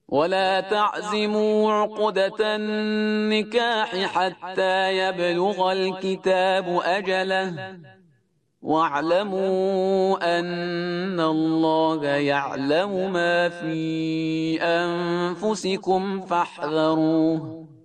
ولا تعزموا عقدة النكاح حتى يبلغ الكتاب أجله واعلموا أن الله يعلم ما في أنفسكم فاحذروه